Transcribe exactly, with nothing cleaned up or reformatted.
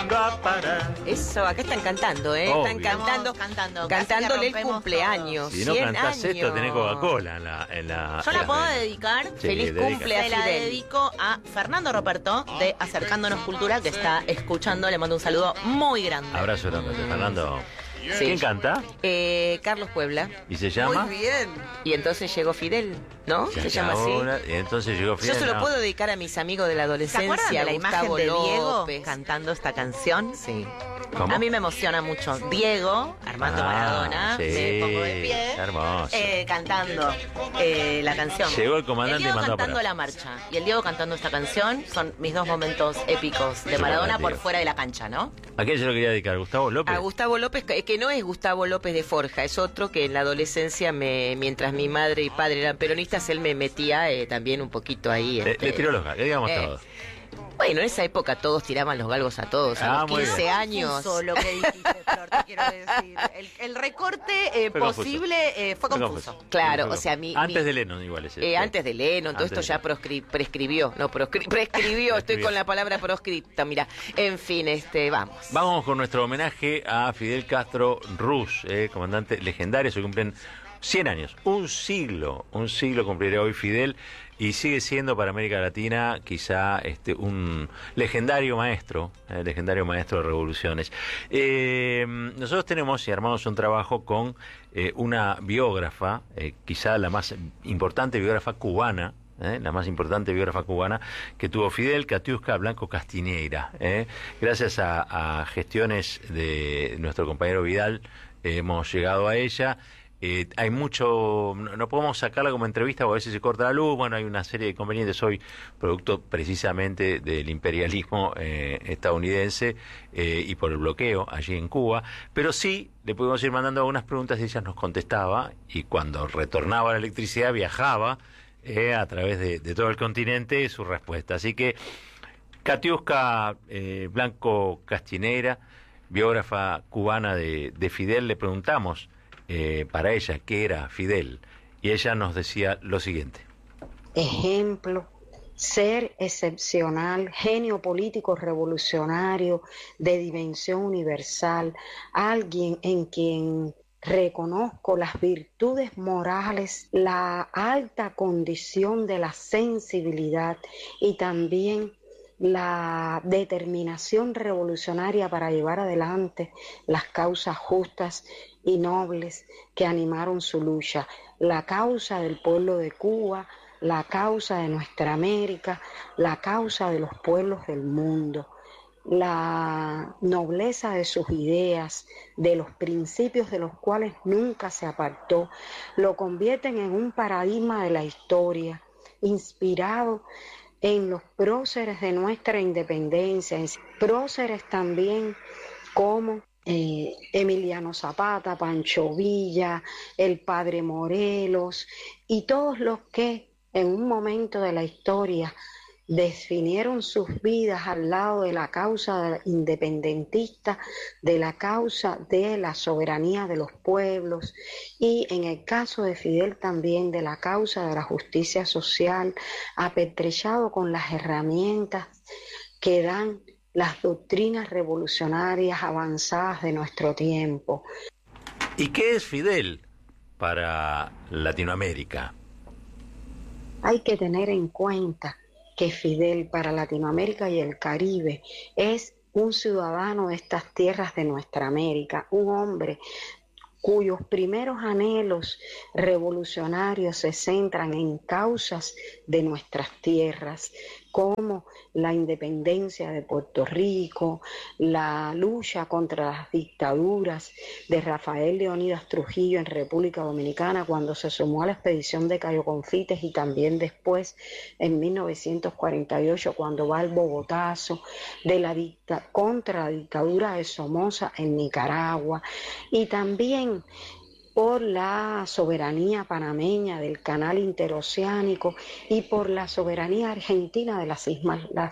vengo a parar. Eso, acá están cantando, ¿eh? Obvio. Están cantando, Estamos cantando, cantándole el casi que cumpleaños. Si no cien cantás años. esto, tenés Coca-Cola en la, en la... Yo en la la puedo vena. dedicar. Sí, Feliz dedica. cumple a Se la Fidel. dedico a Fernando Roberto de Acercándonos Cultura, que está escuchando. Le mando un saludo muy grande. Abrazo grande, Fernando. Sí. ¿Quién canta? Eh, Carlos Puebla. ¿Y se llama? Muy bien. Y entonces llegó Fidel, ¿no? Se Se llama así. ahora, y entonces llegó Yo Fidel, se lo no. puedo dedicar a mis amigos de la ¿Se adolescencia, acuerdan de la imagen Gustavo de Diego López. cantando esta canción? Sí. ¿Cómo? A mí me emociona mucho. Diego, Armando Ah, Maradona, sí, me pongo de pie, hermoso. eh, cantando eh, la canción. Llegó el comandante Diego y mandó a cantando parar. la marcha y el Diego cantando esta canción son mis dos momentos épicos de Maradona por Diego. fuera de la cancha, ¿no? ¿A quién se lo quería dedicar? ¿Gustavo López? A Gustavo López, que que no es Gustavo López de Forja, es otro que en la adolescencia, me, mientras mi madre y padre eran peronistas, él me metía eh, también un poquito ahí. Le, este, le tiró los galgos, digamos eh, todo. Bueno, en esa época todos tiraban los galgos a todos, a Ah, los muy quince bien. años. Confuso lo que dijiste, Flor, te quiero decir. El, el recorte eh, Fue confuso. posible eh, fue Fue confuso. confuso. Claro, Fue o sea, mi... Antes mi- de Lennon igual ese. Eh, antes de Lennon, todo Antes esto de ya proscri- prescribió, no, proscri- prescribió, estoy Prescribió. con la palabra proscripta, mira. En fin, este, vamos. Vamos con nuestro homenaje a Fidel Castro Ruz, eh, comandante legendario. Se cumplen cien años, un siglo, un siglo cumplirá hoy Fidel y sigue siendo para América Latina quizá este un legendario maestro, eh, legendario maestro de revoluciones. Eh, nosotros tenemos y armamos un trabajo con eh, una biógrafa, eh, quizá la más importante biógrafa cubana, ¿Eh? la más importante biógrafa cubana que tuvo Fidel, Katiuska Blanco Castiñeira. ¿eh? Gracias a, a gestiones de nuestro compañero Vidal eh, hemos llegado a ella. Eh, hay mucho, no, no podemos sacarla como entrevista porque a veces se corta la luz, bueno, hay una serie de inconvenientes hoy, producto precisamente del imperialismo eh, estadounidense eh, y por el bloqueo allí en Cuba, pero sí le pudimos ir mandando algunas preguntas y ella nos contestaba, y cuando retornaba la electricidad viajaba eh, a través de, de todo el continente su respuesta. Así que Katiuska eh, Blanco Castiñeira, biógrafa cubana de, de Fidel, le preguntamos Eh, para ella qué era Fidel, y ella nos decía lo siguiente: ejemplo, ser excepcional, genio político revolucionario de dimensión universal, alguien en quien reconozco las virtudes morales, la alta condición de la sensibilidad y también la determinación revolucionaria para llevar adelante las causas justas y nobles que animaron su lucha, la causa del pueblo de Cuba, la causa de nuestra América, la causa de los pueblos del mundo, la nobleza de sus ideas, de los principios de los cuales nunca se apartó, lo convierten en un paradigma de la historia, inspirado en los próceres de nuestra independencia, próceres también como eh, Emiliano Zapata, Pancho Villa, el padre Morelos y todos los que en un momento de la historia definieron sus vidas al lado de la causa independentista, de la causa de la soberanía de los pueblos y en el caso de Fidel también de la causa de la justicia social, apetrechado con las herramientas que dan las doctrinas revolucionarias avanzadas de nuestro tiempo. ¿Y qué es Fidel para Latinoamérica? Hay que tener en cuenta que Fidel para Latinoamérica y el Caribe es un ciudadano de estas tierras de nuestra América, un hombre cuyos primeros anhelos revolucionarios se centran en causas de nuestras tierras, como la independencia de Puerto Rico, la lucha contra las dictaduras de Rafael Leónidas Trujillo en República Dominicana cuando se sumó a la expedición de Cayo Confites y también después en mil novecientos cuarenta y ocho cuando va al Bogotazo, de la dicta contra la dictadura de Somoza en Nicaragua y también por la soberanía panameña del canal interoceánico y por la soberanía argentina de las islas, las